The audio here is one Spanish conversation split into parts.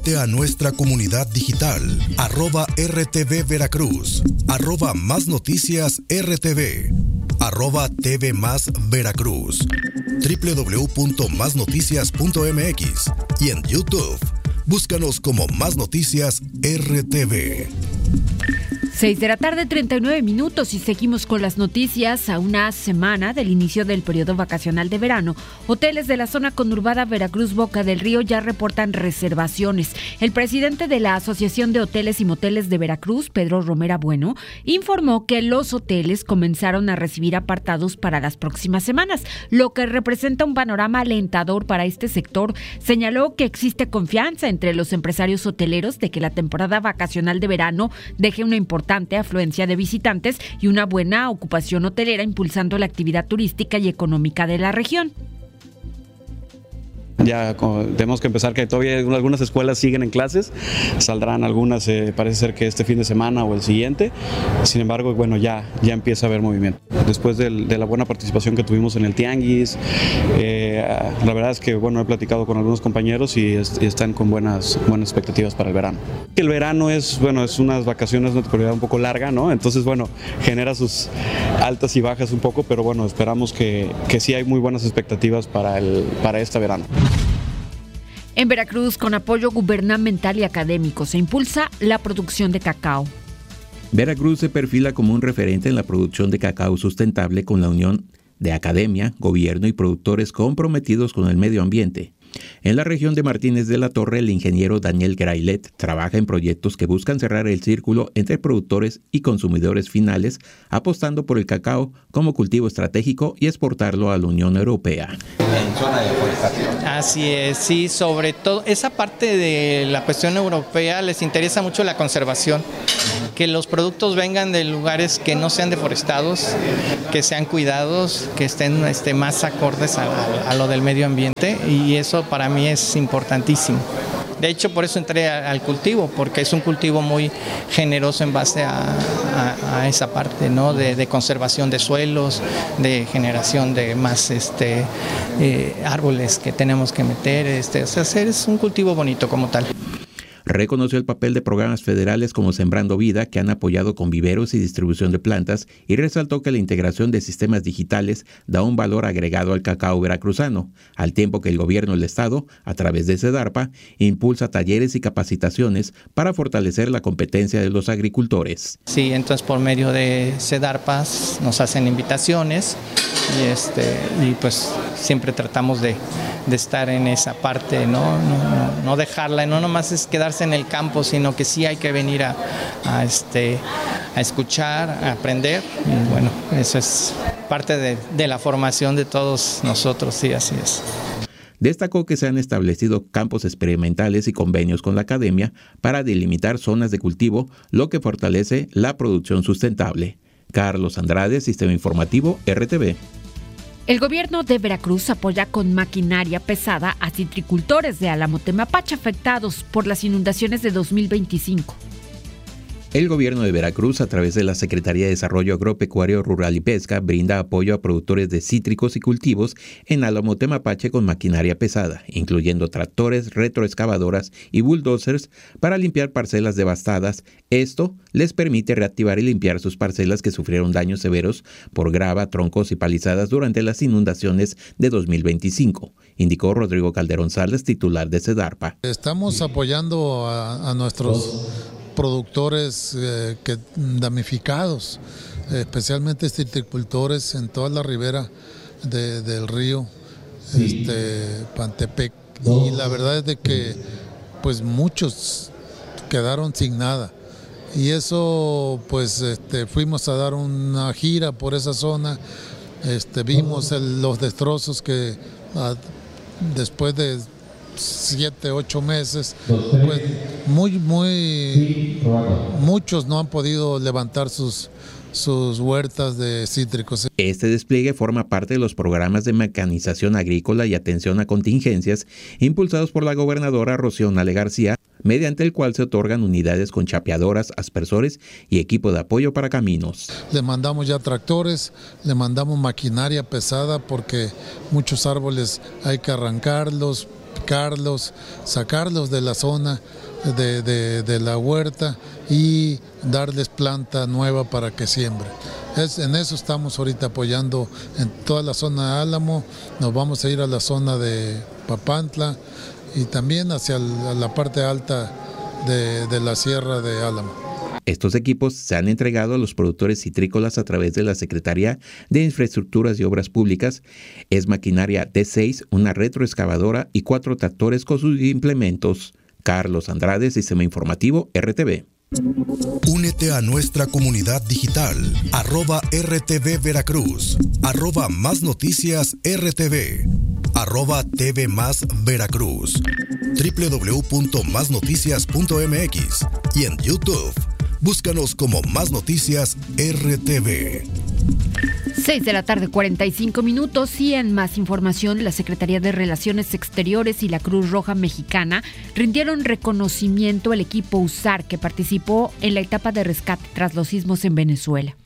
Únete a nuestra comunidad digital, @RTV Veracruz, @Más Noticias RTV, @TV Más Veracruz, www.masnoticias.mx y en YouTube. Búscanos como Más Noticias RTV. 6:39 p.m. y seguimos con las noticias. A una semana del inicio del periodo vacacional de verano, hoteles de la zona conurbada Veracruz-Boca del Río ya reportan reservaciones. El presidente de la Asociación de Hoteles y Moteles de Veracruz, Pedro Romera Bueno, informó que los hoteles comenzaron a recibir apartados para las próximas semanas, lo que representa un panorama alentador para este sector. Señaló que existe confianza entre los empresarios hoteleros de que la temporada vacacional de verano deje una importante afluencia de visitantes y una buena ocupación hotelera, impulsando la actividad turística y económica de la región. Ya tenemos que empezar, que todavía algunas escuelas siguen en clases, saldrán algunas, parece ser que este fin de semana o el siguiente. Sin embargo, bueno, ya empieza a haber movimiento. Después de la buena participación que tuvimos en el Tianguis, la verdad es que, bueno, he platicado con algunos compañeros y están con buenas expectativas para el verano. El verano es unas vacaciones, una temporada un poco larga, ¿no? Entonces, bueno, genera sus altas y bajas un poco, pero bueno, esperamos que sí hay muy buenas expectativas para este verano. En Veracruz, con apoyo gubernamental y académico, se impulsa la producción de cacao. Veracruz se perfila como un referente en la producción de cacao sustentable, con la unión de academia, gobierno y productores comprometidos con el medio ambiente. En la región de Martínez de la Torre, el ingeniero Daniel Grailet trabaja en proyectos que buscan cerrar el círculo entre productores y consumidores finales, apostando por el cacao como cultivo estratégico y exportarlo a la Unión Europea. En zona de deforestación. Así es, sí, sobre todo esa parte de la cuestión europea les interesa mucho la conservación, que los productos vengan de lugares que no sean deforestados, que sean cuidados, que estén más acordes a lo del medio ambiente, y eso para mí es importantísimo. De hecho, por eso entré al cultivo, porque es un cultivo muy generoso en base a esa parte, ¿no? De conservación de suelos, de generación de más árboles que tenemos que meter. Es un cultivo bonito como tal. Reconoció el papel de programas federales como Sembrando Vida, que han apoyado con viveros y distribución de plantas, y resaltó que la integración de sistemas digitales da un valor agregado al cacao veracruzano, al tiempo que el gobierno del estado, a través de SEDARPA, impulsa talleres y capacitaciones para fortalecer la competencia de los agricultores. Sí, entonces por medio de SEDARPA nos hacen invitaciones y pues siempre tratamos de estar en esa parte, no dejarla, no nomás es quedarse en el campo, sino que sí hay que venir a escuchar, a aprender, y bueno, eso es parte de la formación de todos nosotros, sí, así es. Destacó que se han establecido campos experimentales y convenios con la academia para delimitar zonas de cultivo, lo que fortalece la producción sustentable. Carlos Andrade, Sistema Informativo RTV. El gobierno de Veracruz apoya con maquinaria pesada a citricultores de Álamo Temapache afectados por las inundaciones de 2025. El gobierno de Veracruz, a través de la Secretaría de Desarrollo Agropecuario, Rural y Pesca, brinda apoyo a productores de cítricos y cultivos en Álamo Temapache con maquinaria pesada, incluyendo tractores, retroexcavadoras y bulldozers para limpiar parcelas devastadas. Esto les permite reactivar y limpiar sus parcelas que sufrieron daños severos por grava, troncos y palizadas durante las inundaciones de 2025, indicó Rodrigo Calderón Salas, titular de SEDARPA. Estamos apoyando a nuestros productores damnificados, especialmente citricultores en toda la ribera del río Pantepec, y la verdad es de que pues muchos quedaron sin nada, y eso pues fuimos a dar una gira por esa zona, vimos los destrozos que después de 7, 8 meses, pues muchos no han podido levantar sus huertas de cítricos. Este despliegue forma parte de los programas de mecanización agrícola y atención a contingencias impulsados por la gobernadora Rocío Nale García, mediante el cual se otorgan unidades con chapeadoras, aspersores y equipo de apoyo para caminos. Le mandamos ya tractores, le mandamos maquinaria pesada porque muchos árboles hay que arrancarlos, erradicarlos, sacarlos de la zona de la huerta y darles planta nueva para que siembren. En eso estamos ahorita apoyando en toda la zona de Álamo. Nos vamos a ir a la zona de Papantla y también hacia la parte alta de la sierra de Álamo. Estos equipos se han entregado a los productores citrícolas a través de la Secretaría de Infraestructuras y Obras Públicas. Es maquinaria D6, una retroexcavadora y 4 tractores con sus implementos. Carlos Andrade, Sistema Informativo, RTV. Únete a nuestra comunidad digital, @RTV Veracruz, @Más Noticias RTV, @TV Más Veracruz, www.masnoticias.mx y en YouTube. Búscanos como Más Noticias RTV. 6:45 p.m. y en más información, la Secretaría de Relaciones Exteriores y la Cruz Roja Mexicana rindieron reconocimiento al equipo USAR que participó en la etapa de rescate tras los sismos en Venezuela.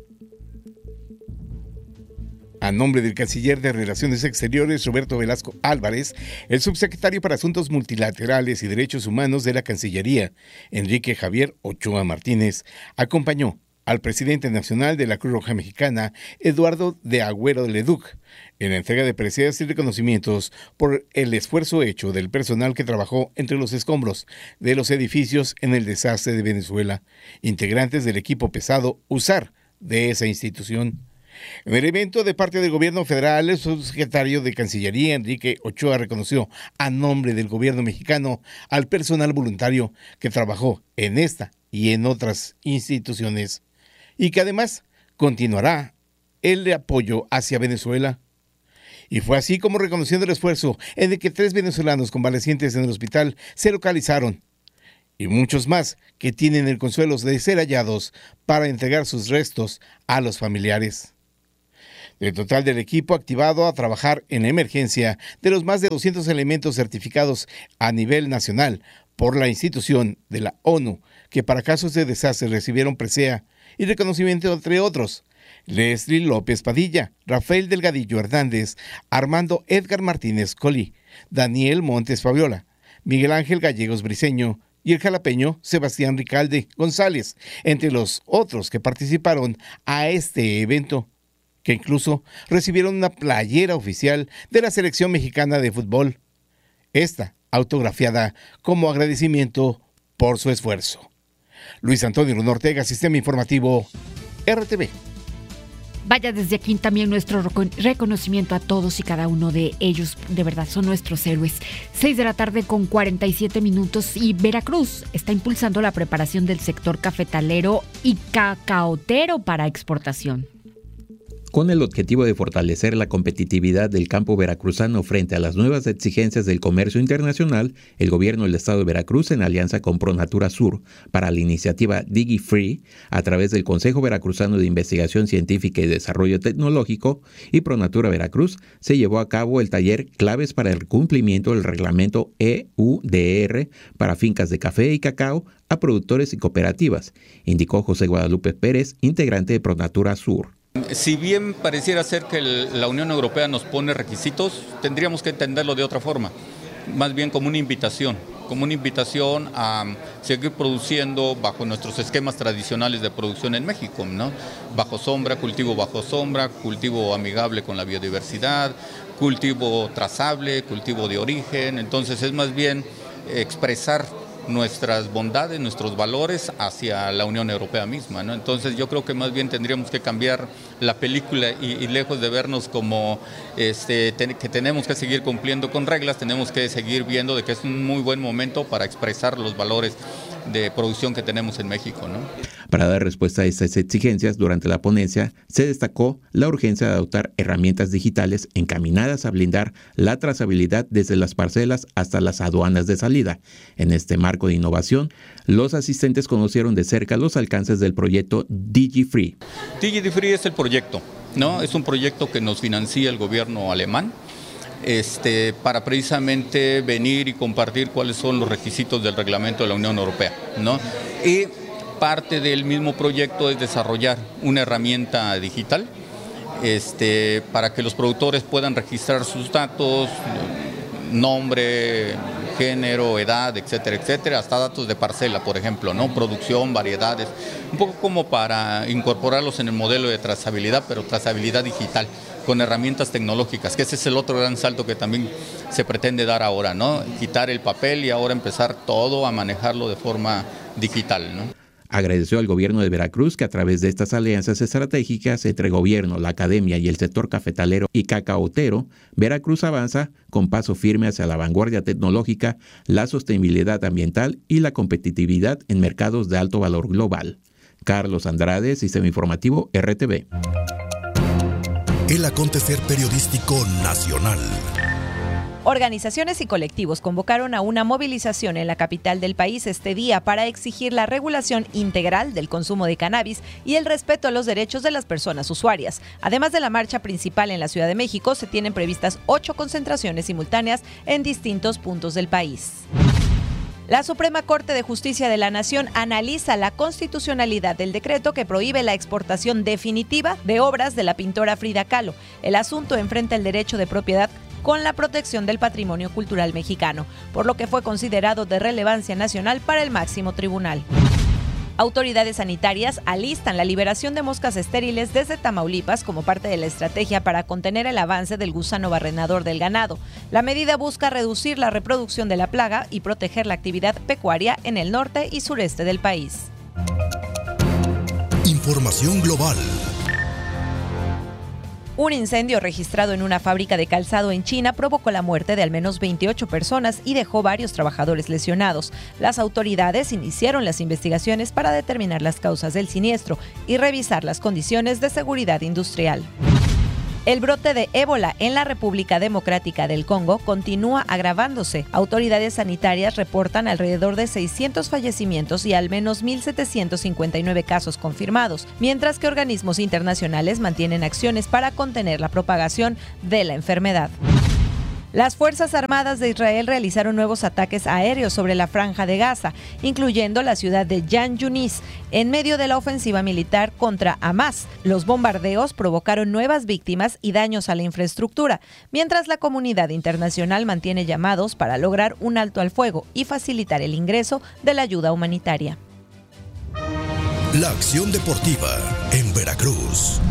A nombre del canciller de Relaciones Exteriores, Roberto Velasco Álvarez, el subsecretario para Asuntos Multilaterales y Derechos Humanos de la Cancillería, Enrique Javier Ochoa Martínez, acompañó al presidente nacional de la Cruz Roja Mexicana, Eduardo de Agüero de Leduc, en la entrega de preseas y reconocimientos por el esfuerzo hecho del personal que trabajó entre los escombros de los edificios en el desastre de Venezuela, integrantes del equipo pesado USAR de esa institución. En el evento de parte del gobierno federal, el subsecretario de Cancillería, Enrique Ochoa, reconoció a nombre del gobierno mexicano al personal voluntario que trabajó en esta y en otras instituciones y que además continuará el apoyo hacia Venezuela. Y fue así como, reconociendo el esfuerzo en el que 3 venezolanos convalecientes en el hospital se localizaron y muchos más que tienen el consuelo de ser hallados para entregar sus restos a los familiares. Del total del equipo activado a trabajar en emergencia, de los más de 200 elementos certificados a nivel nacional por la institución de la ONU, que para casos de desastre recibieron presea y reconocimiento entre otros, Leslie López Padilla, Rafael Delgadillo Hernández, Armando Edgar Martínez Colí, Daniel Montes Fabiola, Miguel Ángel Gallegos Briceño y el jalapeño Sebastián Ricalde González, entre los otros que participaron a este evento, que incluso recibieron una playera oficial de la selección mexicana de fútbol, esta autografiada como agradecimiento por su esfuerzo. Luis Antonio Luna Ortega, Sistema Informativo, RTV. Vaya, desde aquí también nuestro reconocimiento a todos y cada uno de ellos. De verdad, son nuestros héroes. 6:47 p.m. y Veracruz está impulsando la preparación del sector cafetalero y cacaotero para exportación. Con el objetivo de fortalecer la competitividad del campo veracruzano frente a las nuevas exigencias del comercio internacional, el gobierno del estado de Veracruz, en alianza con ProNatura Sur, para la iniciativa DigiFree, a través del Consejo Veracruzano de Investigación Científica y Desarrollo Tecnológico y ProNatura Veracruz, se llevó a cabo el taller Claves para el cumplimiento del reglamento EUDR para fincas de café y cacao a productores y cooperativas, indicó José Guadalupe Pérez, integrante de ProNatura Sur. Si bien pareciera ser que la Unión Europea nos pone requisitos, tendríamos que entenderlo de otra forma, más bien como una invitación a seguir produciendo bajo nuestros esquemas tradicionales de producción en México, ¿no? Bajo sombra, cultivo amigable con la biodiversidad, cultivo trazable, cultivo de origen. Entonces es más bien expresar nuestras bondades, nuestros valores hacia la Unión Europea misma, ¿no? Entonces yo creo que más bien tendríamos que cambiar la película y lejos de vernos como que tenemos que seguir cumpliendo con reglas, tenemos que seguir viendo de que es un muy buen momento para expresar los valores de producción que tenemos en México, ¿no? Para dar respuesta a estas exigencias, durante la ponencia se destacó la urgencia de adoptar herramientas digitales encaminadas a blindar la trazabilidad desde las parcelas hasta las aduanas de salida. En este marco de innovación, los asistentes conocieron de cerca los alcances del proyecto DigiFree. DigiFree es el proyecto, ¿no? Es un proyecto que nos financia el gobierno alemán, para precisamente venir y compartir cuáles son los requisitos del reglamento de la Unión Europea, ¿no? Y parte del mismo proyecto es desarrollar una herramienta digital para que los productores puedan registrar sus datos, nombre, género, edad, etcétera, etcétera, hasta datos de parcela, por ejemplo, ¿no? Producción, variedades, un poco como para incorporarlos en el modelo de trazabilidad, pero trazabilidad digital, con herramientas tecnológicas, que ese es el otro gran salto que también se pretende dar ahora, ¿no? Quitar el papel y ahora empezar todo a manejarlo de forma digital, ¿no? Agradeció al gobierno de Veracruz que a través de estas alianzas estratégicas entre gobierno, la academia y el sector cafetalero y cacaotero, Veracruz avanza con paso firme hacia la vanguardia tecnológica, la sostenibilidad ambiental y la competitividad en mercados de alto valor global. Carlos Andrade, Sistema Informativo RTV. El acontecer periodístico nacional. Organizaciones y colectivos convocaron a una movilización en la capital del país este día para exigir la regulación integral del consumo de cannabis y el respeto a los derechos de las personas usuarias. Además de la marcha principal en la Ciudad de México, se tienen previstas 8 concentraciones simultáneas en distintos puntos del país. La Suprema Corte de Justicia de la Nación analiza la constitucionalidad del decreto que prohíbe la exportación definitiva de obras de la pintora Frida Kahlo. El asunto enfrenta el derecho de propiedad con la protección del patrimonio cultural mexicano, por lo que fue considerado de relevancia nacional para el máximo tribunal. Autoridades sanitarias alistan la liberación de moscas estériles desde Tamaulipas como parte de la estrategia para contener el avance del gusano barrenador del ganado. La medida busca reducir la reproducción de la plaga y proteger la actividad pecuaria en el norte y sureste del país. Información global. Un incendio registrado en una fábrica de calzado en China provocó la muerte de al menos 28 personas y dejó varios trabajadores lesionados. Las autoridades iniciaron las investigaciones para determinar las causas del siniestro y revisar las condiciones de seguridad industrial. El brote de ébola en la República Democrática del Congo continúa agravándose. Autoridades sanitarias reportan alrededor de 600 fallecimientos y al menos 1.759 casos confirmados, mientras que organismos internacionales mantienen acciones para contener la propagación de la enfermedad. Las Fuerzas Armadas de Israel realizaron nuevos ataques aéreos sobre la Franja de Gaza, incluyendo la ciudad de Yan Yunis, en medio de la ofensiva militar contra Hamas. Los bombardeos provocaron nuevas víctimas y daños a la infraestructura, mientras la comunidad internacional mantiene llamados para lograr un alto al fuego y facilitar el ingreso de la ayuda humanitaria. La acción deportiva en Veracruz.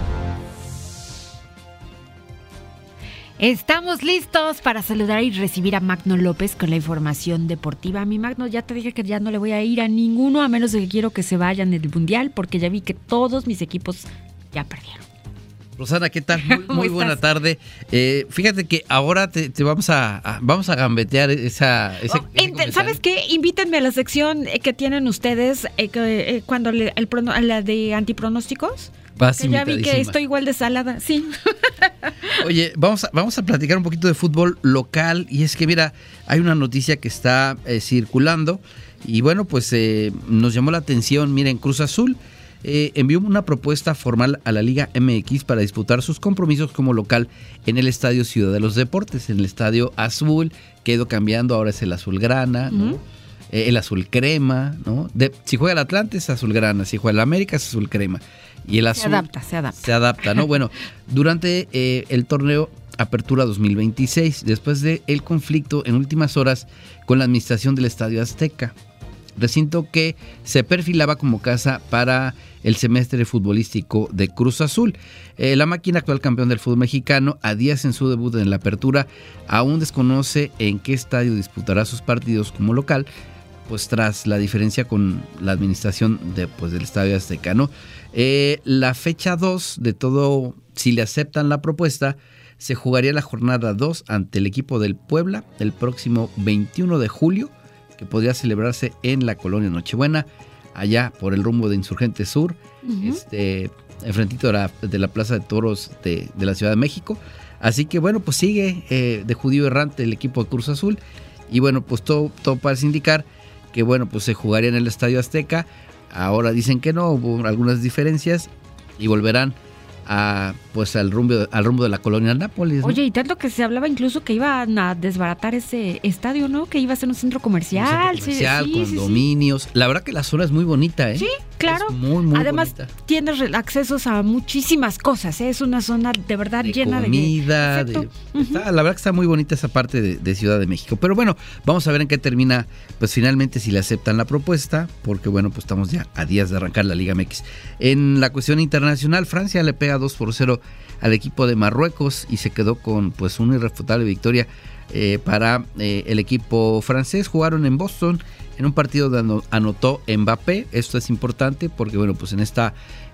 Estamos listos para saludar y recibir a Magno López con la información deportiva. Mi Magno, ya te dije que ya no le voy a ir a ninguno, a menos de que quiero que se vayan del Mundial, porque ya vi que todos mis equipos ya perdieron. Rosana, ¿qué tal? Muy buena tarde. Fíjate que ahora te vamos a gambetear ¿Sabes qué? Invítenme a la sección que tienen ustedes cuando la de antipronósticos. Ya vi que estoy igual de salada, sí. Oye, vamos a platicar un poquito de fútbol local, y es que mira, hay una noticia que está circulando y bueno, pues nos llamó la atención. Miren, Cruz Azul envió una propuesta formal a la Liga MX para disputar sus compromisos como local en el Estadio Ciudad de los Deportes, en el Estadio Azul, quedó cambiando, ahora es el azulgrana, ¿no? El azul crema, ¿no? Si juega el Atlante es azulgrana, si juega el América es azul crema. Y el azul se adapta, ¿no? Bueno, durante el torneo Apertura 2026, después del conflicto en últimas horas con la administración del Estadio Azteca, recinto que se perfilaba como casa para el semestre futbolístico de Cruz Azul. La máquina, actual campeón del fútbol mexicano, a días en su debut en la Apertura, aún desconoce en qué estadio disputará sus partidos como local, pues tras la diferencia con la administración del Estadio Azteca, ¿no? La fecha 2 de todo, si le aceptan la propuesta, se jugaría la jornada 2 ante el equipo del Puebla el próximo 21 de julio, que podría celebrarse en la colonia Nochebuena, allá por el rumbo de Insurgente Sur, enfrentito de la Plaza de Toros de la Ciudad de México. Así que bueno, pues sigue de judío errante el equipo de Cruz Azul, y bueno, pues todo parece indicar que bueno, pues se jugaría en el Estadio Azteca. Ahora dicen que no, hubo algunas diferencias y volverán al rumbo de la colonia Nápoles, ¿no? Oye, y tanto que se hablaba incluso que iban a desbaratar ese estadio, ¿no? Que iba a ser un centro comercial. Condominios. Sí. La verdad que la zona es muy bonita, ¿eh? Sí, Claro, es muy además bonita. tienes accesos a muchísimas cosas, ¿eh? Es una zona de verdad De llena comida, de... La verdad que está muy bonita esa parte de Ciudad de México. Pero bueno, vamos a ver en qué termina, pues finalmente si le aceptan la propuesta, porque bueno, pues estamos ya a días de arrancar la Liga MX. En la cuestión internacional, Francia le pega 2-0 al equipo de Marruecos y se quedó con pues una irrefutable victoria para el equipo francés. Jugaron en Boston en un partido donde anotó Mbappé. Esto es importante porque bueno, pues en esta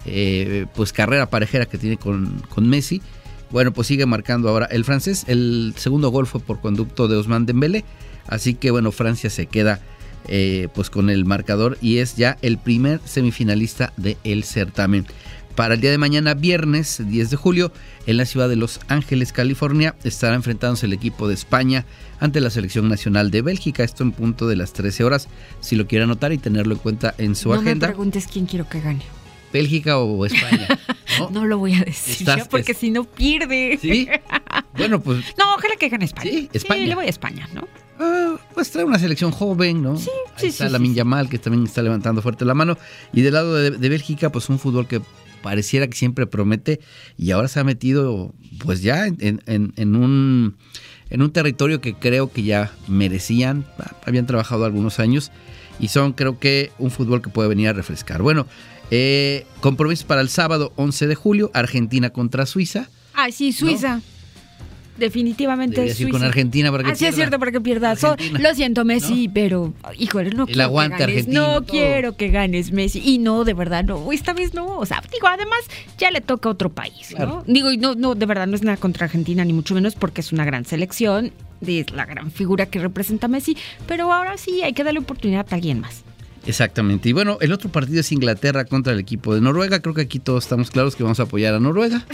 pues carrera parejera que tiene con Messi, bueno, pues sigue marcando ahora el francés. El segundo gol fue por conducto de Ousmane Dembélé, así que bueno, Francia se queda pues con el marcador y es ya el primer semifinalista del certamen. Para el día de mañana, viernes 10 de julio, en la ciudad de Los Ángeles, California, estará enfrentándose el equipo de España ante la selección nacional de Bélgica. Esto en punto de las 13 horas, si lo quiere anotar y tenerlo en cuenta en su agenda. No me preguntes quién quiero que gane. ¿Bélgica o España? No lo voy a decir ya porque si no pierde. ¿Sí? Bueno, pues... No, ojalá que gane España. Sí, España. Sí, le voy a España, ¿no? Pues trae una selección joven, ¿no? Sí, Ahí está Lamine Yamal, que también está levantando fuerte la mano. Y del lado de Bélgica, pues un fútbol que pareciera que siempre promete y ahora se ha metido pues ya en un territorio que creo que ya merecían. Habían trabajado algunos años y son, creo que, un fútbol que puede venir a refrescar. Bueno, compromisos para el sábado 11 de julio, Argentina contra Suiza. Ah, sí, Suiza. ¿No? Definitivamente deberías ir con Argentina para que pierda. Sí, es cierto, para que pierda. Lo siento, Messi, ¿no? Pero, híjole, no quiero aguante que ganes. Argentino, no quiero que ganes, Messi. Y no, de verdad, no. Esta vez no. O sea, digo, además, ya le toca a otro país, claro. ¿no? Digo, y no, de verdad, no es nada contra Argentina, ni mucho menos, porque es una gran selección. Es la gran figura que representa a Messi. Pero ahora sí, hay que darle oportunidad a alguien más. Exactamente. Y bueno, el otro partido es Inglaterra contra el equipo de Noruega. Creo que aquí todos estamos claros que vamos a apoyar a Noruega.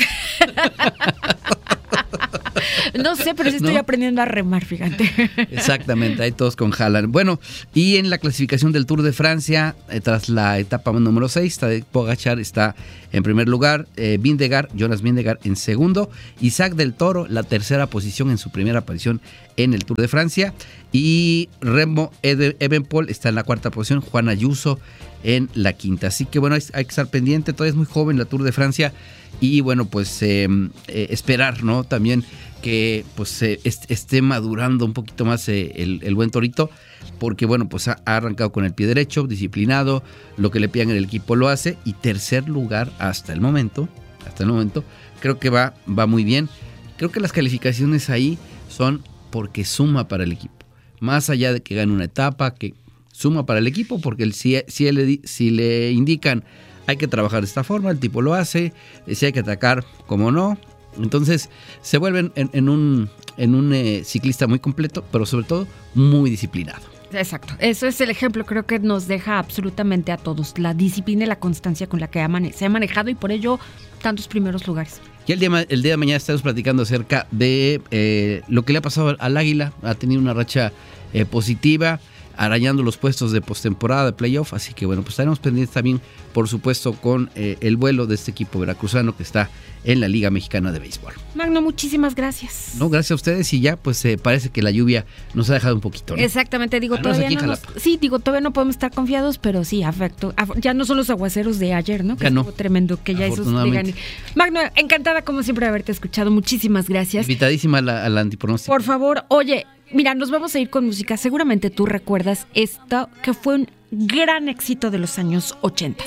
No sé, pero sí estoy aprendiendo a remar, fíjate. Exactamente, ahí todos con Haaland. Bueno, y en la clasificación del Tour de Francia, tras la etapa número 6, Tadej Pogačar está en primer lugar, Jonas Vingegaard en segundo, Isaac del Toro, la tercera posición en su primera aparición en el Tour de Francia, y Remo Evenepoel está en la cuarta posición, Juan Ayuso en la quinta. Así que bueno, hay que estar pendiente, todavía es muy joven la Tour de Francia, y bueno, pues esperar, ¿no? También que pues esté madurando un poquito más el buen torito, porque bueno, pues ha arrancado con el pie derecho, disciplinado, lo que le pidan en el equipo lo hace, y tercer lugar hasta el momento, creo que va muy bien. Creo que las calificaciones ahí son porque suma para el equipo, más allá de que gane una etapa, que suma para el equipo, porque si le indican hay que trabajar de esta forma, el tipo lo hace, si hay que atacar, como no. Entonces se vuelven en un ciclista muy completo, pero sobre todo muy disciplinado. Exacto, eso es el ejemplo, creo que nos deja absolutamente a todos, la disciplina y la constancia con la que se ha manejado, y por ello tantos primeros lugares. Y el día de mañana estamos platicando acerca de lo que le ha pasado al Águila. Ha tenido una racha positiva, arañando los puestos de postemporada, de playoff, así que bueno, pues estaremos pendientes también, por supuesto, con el vuelo de este equipo veracruzano que está en la Liga Mexicana de Béisbol. Magno, muchísimas gracias. No, gracias a ustedes, y ya pues parece que la lluvia nos ha dejado un poquito, ¿no? Exactamente, digo, todavía no podemos estar confiados, pero sí, ya no son los aguaceros de ayer, ¿no? Que ya estuvo tremendo, que ya esos digan. Magno, encantada como siempre de haberte escuchado, muchísimas gracias. Invitadísima a la antipronóstica. Por favor, oye, mira, nos vamos a ir con música. Seguramente tú recuerdas esto, que fue un gran éxito de los años 80.